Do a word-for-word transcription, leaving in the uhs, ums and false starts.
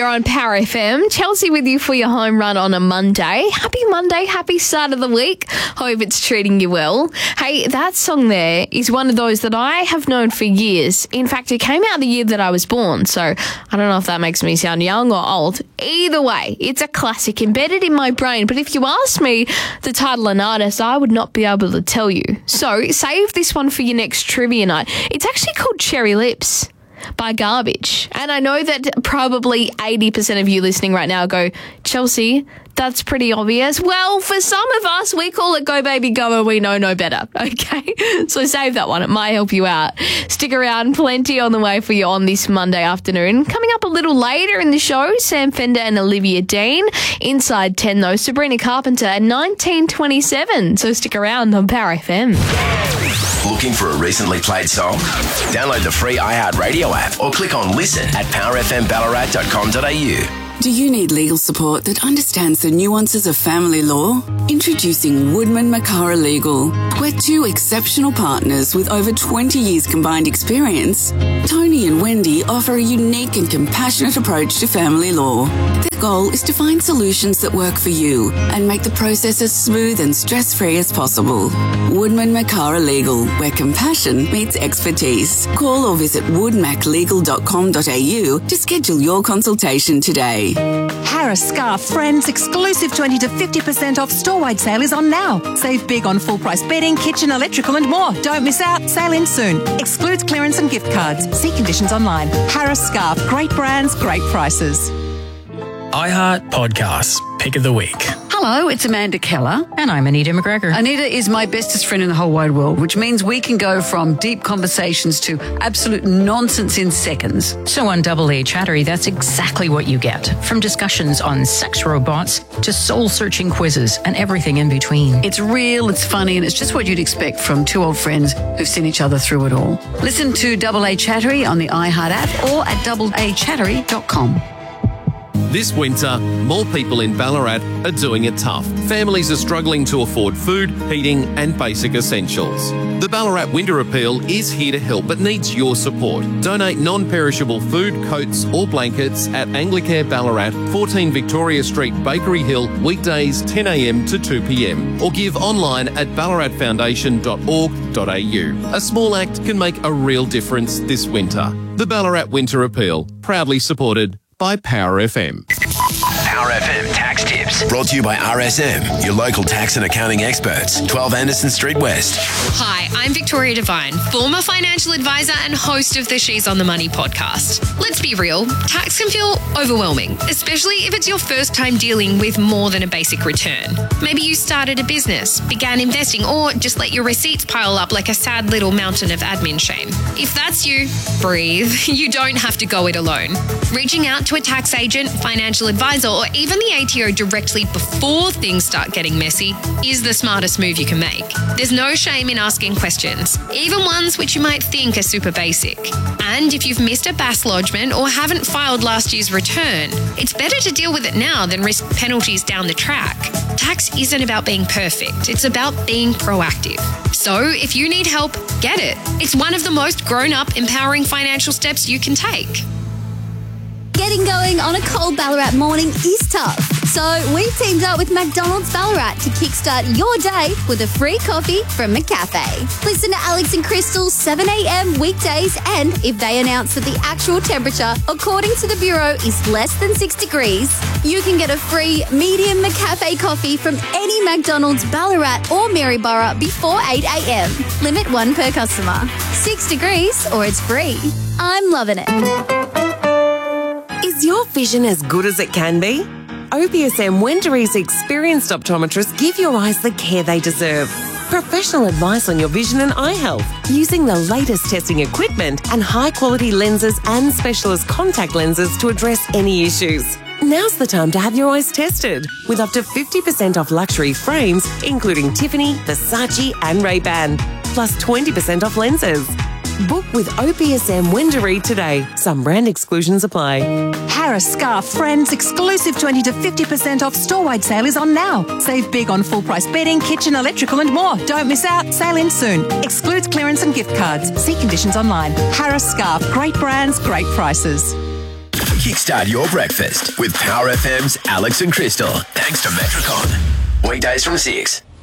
You're on Power F M. Chelsea with you for your home run on a Monday. Happy Monday, happy start of the week. Hope it's treating you well. Hey, that song there is one of those that I have known for years. In fact, it came out the year that I was born, so I don't know if that makes me sound young or old. Either way, it's a classic embedded in my brain, but if you ask me the title and artist, I would not be able to tell you. So save this one for your next trivia night. It's actually called Cherry Lips by Garbage. And I know that probably eighty percent of you listening right now go, Chelsea, that's pretty obvious. Well, for some of us, we call it Go Baby Go and we know no better, okay? So save that one. It might help you out. Stick around. Plenty on the way for you on this Monday afternoon. Coming up a little later in the show, Sam Fender and Olivia Dean. Inside ten, though, Sabrina Carpenter at nineteen twenty-seven. So stick around on Power F M. Looking for a recently played song? Download the free iHeartRadio app or click on listen at power f m ballarat dot com dot a u. Do you need legal support that understands the nuances of family law? Introducing Woodman Makara Legal. We're two exceptional partners with over twenty years combined experience. Tony and Wendy offer a unique and compassionate approach to family law. Their goal is to find solutions that work for you and make the process as smooth and stress-free as possible. Woodman Makara Legal, where compassion meets expertise. Call or visit wood mac legal dot com dot a u to schedule your consultation today. Harris Scarf Friends exclusive twenty to fifty percent off store-wide sale is on now. Save big on full-price bedding, kitchen, electrical and more. Don't miss out. Sale in soon. Excludes clearance and gift cards. See conditions online. Harris Scarf. Great brands, great prices. iHeart Podcasts. Pick of the Week. Hello, it's Amanda Keller. And I'm Anita McGregor. Anita is my bestest friend in the whole wide world, which means we can go from deep conversations to absolute nonsense in seconds. So on Double A Chattery, that's exactly what you get. From discussions on sex robots to soul-searching quizzes and everything in between. It's real, it's funny, and it's just what you'd expect from two old friends who've seen each other through it all. Listen to Double A Chattery on the iHeart app or at double a chattery dot com. This winter, more people in Ballarat are doing it tough. Families are struggling to afford food, heating and basic essentials. The Ballarat Winter Appeal is here to help but needs your support. Donate non-perishable food, coats or blankets at Anglicare Ballarat, fourteen Victoria Street, Bakery Hill, weekdays ten a m to two p m or give online at ballarat foundation dot org dot a u. A small act can make a real difference this winter. The Ballarat Winter Appeal, proudly supported by Power F M. Power F M Tax Tips. Brought to you by R S M, your local tax and accounting experts. twelve Anderson Street West. Hi, I'm Victoria Devine, former financial advisor and host of the She's on the Money podcast. Let's be real, tax can feel overwhelming, especially if it's your first time dealing with more than a basic return. Maybe you started a business, began investing, or just let your receipts pile up like a sad little mountain of admin shame. If that's you, breathe. You don't have to go it alone. Reaching out to a tax agent, financial advisor, or even the A T O directly before things start getting messy is the smartest move you can make. There's no shame in asking questions, even ones which you might think are super basic. And if you've missed a B A S lodgement or haven't filed last year's return, it's better to deal with it now than risk penalties down the track. Tax isn't about being perfect, it's about being proactive. So if you need help, get it. It's one of the most grown-up, empowering financial steps you can take. Getting going on a cold Ballarat morning is tough. So we've teamed up with McDonald's Ballarat to kickstart your day with a free coffee from McCafe. Listen to Alex and Crystal seven a m weekdays, and if they announce that the actual temperature, according to the Bureau, is less than six degrees, you can get a free medium McCafe coffee from any McDonald's Ballarat or Maryborough before eight a m. Limit one per customer. Six degrees or it's free. I'm loving it. Is your vision as good as it can be? O P S M Wendourie's experienced optometrists give your eyes the care they deserve. Professional advice on your vision and eye health using the latest testing equipment and high-quality lenses and specialist contact lenses to address any issues. Now's the time to have your eyes tested with up to fifty percent off luxury frames, including Tiffany, Versace and Ray-Ban, plus twenty percent off lenses. Book with O P S M Windourie today. Some brand exclusions apply. Harris Scarf Friends exclusive twenty to fifty percent off store-wide sale is on now. Save big on full-price bedding, kitchen, electrical and more. Don't miss out. Sale in soon. Excludes clearance and gift cards. See conditions online. Harris Scarf. Great brands, great prices. Kickstart your breakfast with Power F M's Alex and Crystal. Thanks to Metricon. Weekdays from six.